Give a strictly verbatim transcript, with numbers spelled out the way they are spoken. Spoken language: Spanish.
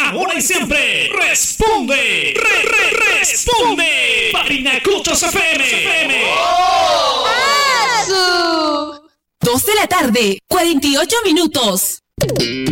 ahora y siempre. Responde, re, re, responde. Parinacochos F M. ¡Oh! ¡Asu! dos de la tarde, cuarenta y ocho minutos.